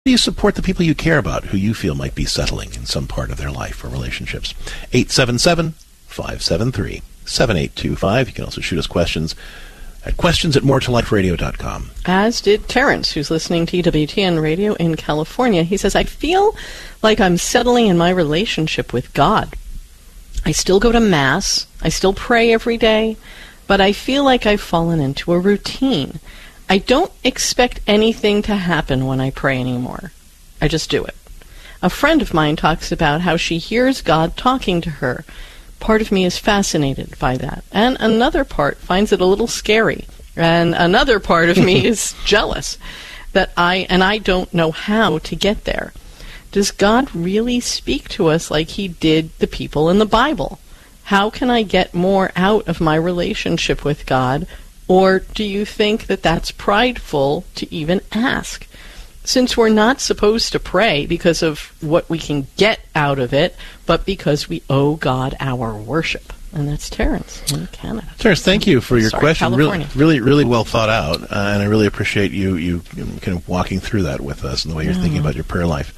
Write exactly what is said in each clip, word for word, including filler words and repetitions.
do you support the people you care about who you feel might be settling in some part of their life or relationships? eight seven seven, five seven three, seven eight two five. You can also shoot us questions at questions at more to life radio dot com. As did Terrence, who's listening to E W T N Radio in California. He says, I feel like I'm settling in my relationship with God. I still go to Mass, I still pray every day, but I feel like I've fallen into a routine. I don't expect anything to happen when I pray anymore. I just do it. A friend of mine talks about how she hears God talking to her. Part of me is fascinated by that. And another part finds it a little scary. And another part of me is jealous that I, and I don't know how to get there. Does God really speak to us like he did the people in the Bible? How can I get more out of my relationship with God? Or do you think that that's prideful to even ask? Since we're not supposed to pray because of what we can get out of it, but because we owe God our worship. And that's Terrence in Canada. Terrence, thank you for your Sorry, question. California. Really, really, really well thought out, uh, and I really appreciate you, you kind of walking through that with us and the way you're mm. thinking about your prayer life.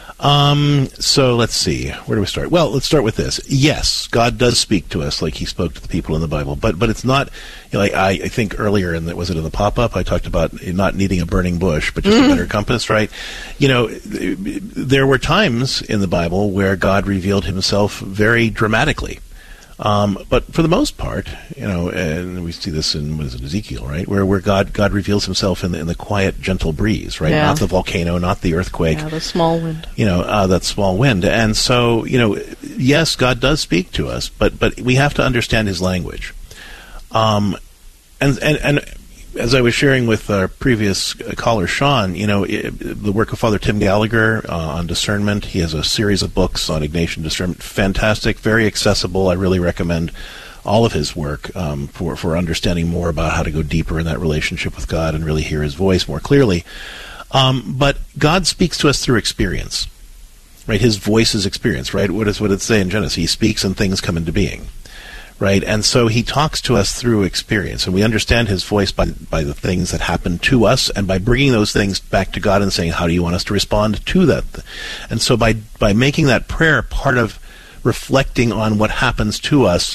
Um, so let's see. Where do we start? Well, let's start with this. Yes, God does speak to us like he spoke to the people in the Bible, but but it's not, you know, like I, I think earlier in the, was it in the pop-up, I talked about not needing a burning bush, but just mm. a better compass, right? You know, there were times in the Bible where God revealed himself very dramatically. Um, but for the most part, you know, and we see this in what is it, Ezekiel, right, where where God God reveals himself in the in the quiet, gentle breeze, right, yeah. Not the volcano, not the earthquake, yeah, the small wind, you know, uh, that small wind. And so, you know, yes, God does speak to us, but but we have to understand his language. Um, and and and as I was sharing with our previous caller, Sean, you know, it, the work of Father Tim Gallagher uh, on discernment. He has a series of books on Ignatian discernment. Fantastic, very accessible. I really recommend all of his work um, for, for understanding more about how to go deeper in that relationship with God and really hear his voice more clearly. Um, but God speaks to us through experience, right? His voice is experience, right? What is what it say in Genesis? He speaks and things come into being. Right, and so he talks to us through experience, and we understand his voice by by the things that happen to us, and by bringing those things back to God and saying, how do you want us to respond to that? And so by by making that prayer part of reflecting on what happens to us,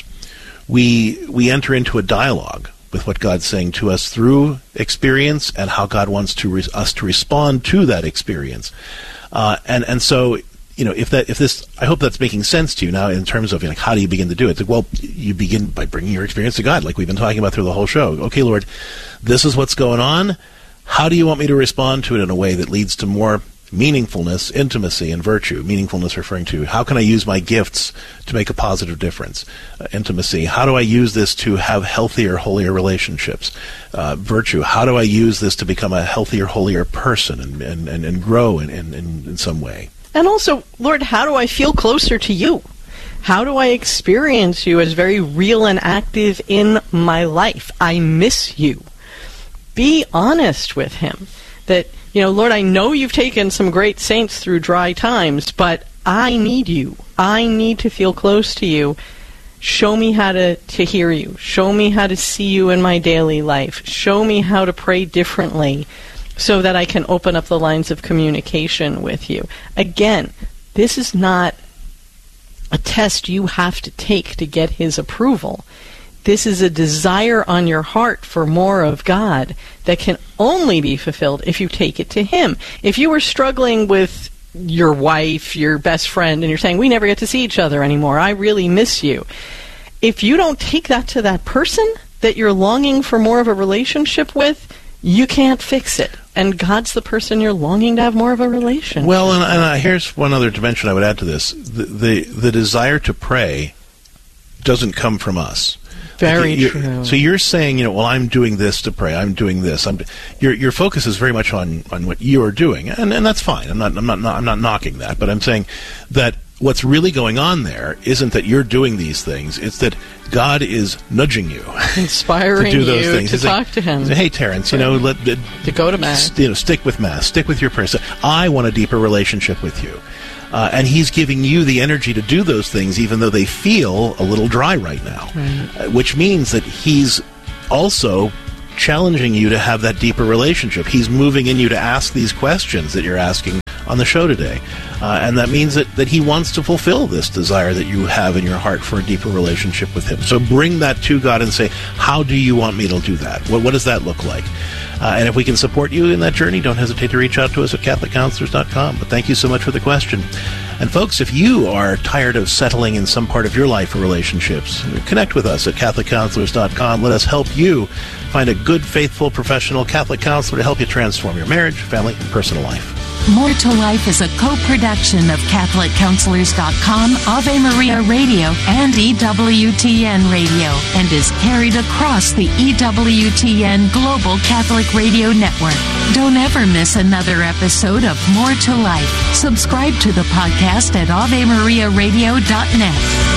we we enter into a dialogue with what God's saying to us through experience and how God wants to re- us to respond to that experience. Uh, and and so. You know, if that, if this, I hope that's making sense to you now in terms of, you know, how do you begin to do it? It's like, well, you begin by bringing your experience to God, like we've been talking about through the whole show. Okay, Lord, this is what's going on. How do you want me to respond to it in a way that leads to more meaningfulness, intimacy, and virtue? Meaningfulness referring to how can I use my gifts to make a positive difference? Uh, intimacy, how do I use this to have healthier, holier relationships? Uh, virtue, how do I use this to become a healthier, holier person and, and, and, and grow in, in, in some way? And also, Lord, how do I feel closer to you? How do I experience you as very real and active in my life? I miss you. Be honest with him. That, you know, Lord, I know you've taken some great saints through dry times, but I need you. I need to feel close to you. Show me how to, to hear you. Show me how to see you in my daily life. Show me how to pray differently, so that I can open up the lines of communication with you. Again, this is not a test you have to take to get his approval. This is a desire on your heart for more of God that can only be fulfilled if you take it to him. If you were struggling with your wife, your best friend, and you're saying, we never get to see each other anymore, I really miss you. If you don't take that to that person that you're longing for more of a relationship with, you can't fix it. And God's the person you're longing to have more of a relationship. Well, and, and uh, here's one other dimension I would add to this. The, the the desire to pray doesn't come from us. Very like, true. So you're saying, you know, well, I'm doing this to pray. I'm doing this. I'm, your your focus is very much on, on what you are doing, and and that's fine. I'm not I'm not I'm not knocking that, but I'm saying that what's really going on there isn't that you're doing these things. It's that God is nudging you, inspiring to do those you things. to He's talk like, to him. Hey, Terrence, you know, let uh, to go to Mass. You know, stick with Mass. Stick with your prayers. I want a deeper relationship with you. Uh, and he's giving you the energy to do those things, even though they feel a little dry right now. Right. Uh, which means that he's also challenging you to have that deeper relationship. He's moving in you to ask these questions that you're asking on the show today. Uh, and that means that, that he wants to fulfill this desire that you have in your heart for a deeper relationship with him. So bring that to God and say, how do you want me to do that? What, what does that look like? Uh, and if we can support you in that journey, don't hesitate to reach out to us at Catholic Counselors dot com. But thank you so much for the question. And folks, if you are tired of settling in some part of your life or relationships, connect with us at Catholic Counselors dot com. Let us help you find a good, faithful, professional Catholic counselor to help you transform your marriage, family, and personal life. More to Life is a co-production of Catholic Counselors dot com, Ave Maria Radio, and E W T N Radio, and is carried across the E W T N Global Catholic Radio Network. Don't ever miss another episode of More to Life. Subscribe to the podcast at Ave Maria Radio dot net.